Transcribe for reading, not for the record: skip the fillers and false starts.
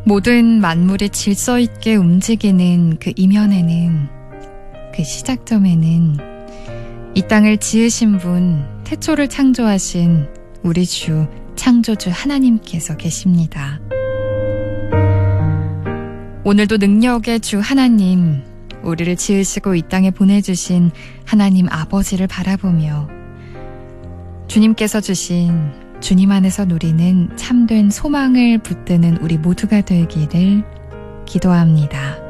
모든 만물이 질서 있게 움직이는 그 이면에는, 그 시작점에는 이 땅을 지으신 분, 태초를 창조하신 우리 주 창조주 하나님께서 계십니다. 오늘도 능력의 주 하나님, 우리를 지으시고 이 땅에 보내주신 하나님 아버지를 바라보며 주님께서 주신 주님 안에서 누리는 참된 소망을 붙드는 우리 모두가 되기를 기도합니다.